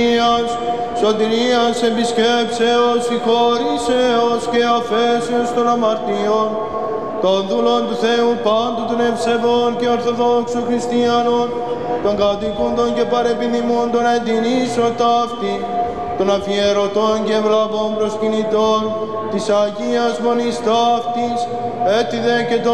σωτηρίας επισκέψεως, συγχώρησεως και αφέσεως των αμαρτίων, των δούλων του Θεού πάντου των ευσεβών και ορθοδόξων χριστιανών, των κατοικούντων και παρεπιδημούντων εντυνήσεων ταύτη, των αφιερωτών και ευλαβών προσκυνητών, της Αγίας Μονής ταύτης, έτι δε και των